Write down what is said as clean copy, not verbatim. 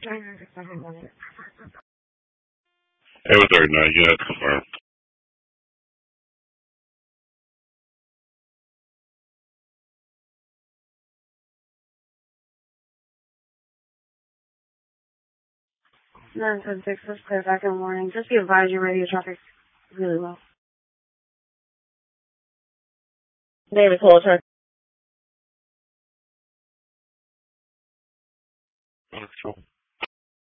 It was 39. Yeah, that's confirmed. 976, let's clear back in the morning. Just be advised your radio traffic really well. David Coulter. That's cool.